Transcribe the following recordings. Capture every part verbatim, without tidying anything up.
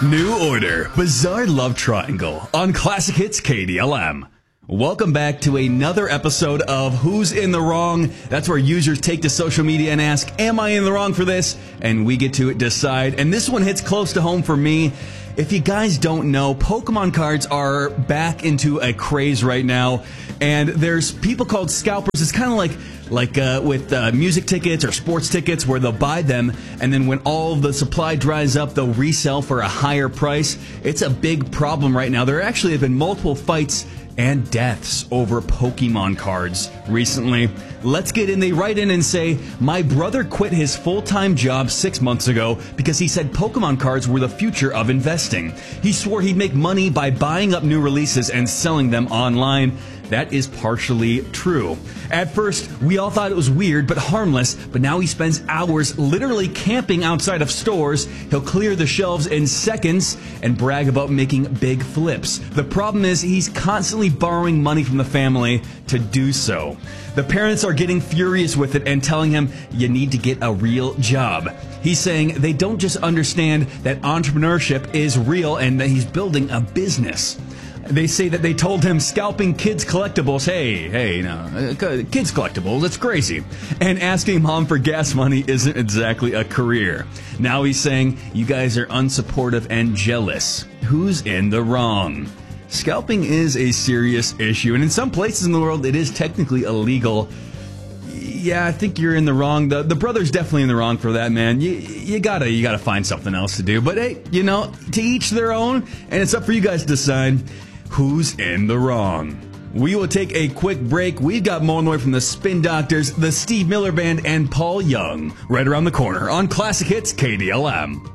New Order, Bizarre Love Triangle on Classic Hits K D L M. Welcome back to another episode of Who's in the Wrong? That's where users take to social media and ask, am I in the wrong for this? And we get to decide. And this one hits close to home for me. If you guys don't know, Pokemon cards are back into a craze right now. And there's people called scalpers. It's kind of like like uh, with uh, music tickets or sports tickets where they'll buy them, and then when all of the supply dries up, they'll resell for a higher price. It's a big problem right now. There actually have been multiple fights and deaths over Pokemon cards recently. Let's get in. They write in and say, my brother quit his full-time job six months ago because he said Pokemon cards were the future of investing. He swore he'd make money by buying up new releases and selling them online. That is partially true. At first, we all thought it was weird but harmless, but now he spends hours literally camping outside of stores. He'll clear the shelves in seconds and brag about making big flips. The problem is he's constantly borrowing money from the family to do so. The parents are getting furious with it and telling him, you need to get a real job. He's saying they don't just understand that entrepreneurship is real and that he's building a business. They say that they told him scalping kids' collectibles, hey, hey, no, uh, kids' collectibles, it's crazy. And asking mom for gas money isn't exactly a career. Now he's saying, you guys are unsupportive and jealous. Who's in the wrong? Scalping is a serious issue, and in some places in the world, it is technically illegal. Yeah, I think you're in the wrong. The, the brother's definitely in the wrong for that, man. You, you gotta, you gotta find something else to do. But hey, you know, to each their own, and it's up for you guys to decide who's in the wrong. We will take a quick break. We've got more on the way from the Spin Doctors, the Steve Miller Band, and Paul Young right around the corner on Classic Hits K D L M.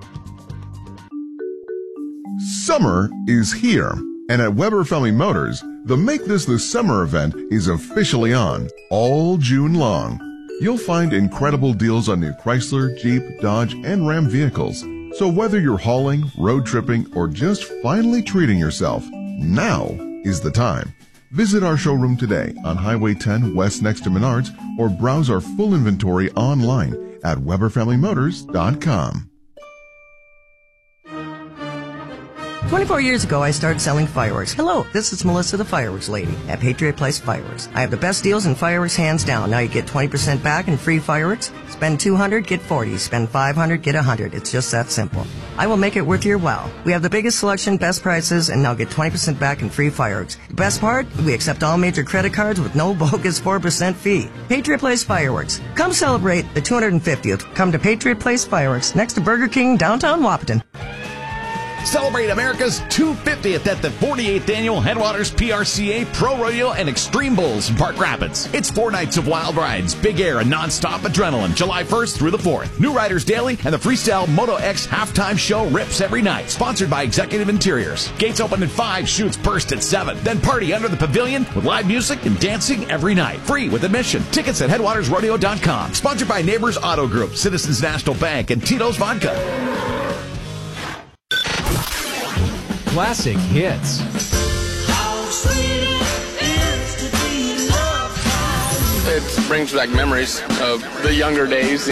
Summer is here, and at Weber Family Motors, the Make This the Summer event is officially on all June long. You'll find incredible deals on new Chrysler, Jeep, Dodge, and Ram vehicles. So whether you're hauling, road tripping, or just finally treating yourself, now is the time. Visit our showroom today on Highway ten West next to Menards, or browse our full inventory online at Weber Family Motors dot com. twenty-four years ago, I started selling fireworks. Hello, this is Melissa, the fireworks lady at Patriot Place Fireworks. I have the best deals in fireworks, hands down. Now you get twenty percent back in free fireworks. Spend two hundred dollars, get forty dollars. Spend five hundred dollars, get one hundred dollars. It's just that simple. I will make it worth your while. We have the biggest selection, best prices, and now get twenty percent back in free fireworks. The best part? We accept all major credit cards with no bogus four percent fee. Patriot Place Fireworks. Come celebrate the two hundred fiftieth. Come to Patriot Place Fireworks, next to Burger King, downtown Wahpeton. Celebrate America's two hundred fiftieth at the forty-eighth Annual Headwaters P R C A Pro Rodeo and Extreme Bulls in Park Rapids. It's four nights of wild rides, big air, and non-stop adrenaline, July first through the fourth. New Riders Daily and the Freestyle Moto X halftime show rips every night. Sponsored by Executive Interiors. Gates open at five, shoots burst at seven. Then party under the pavilion with live music and dancing every night. Free with admission. Tickets at headwaters rodeo dot com. Sponsored by Neighbors Auto Group, Citizens National Bank, and Tito's Vodka. Classic Hits. It brings back memories of the younger days.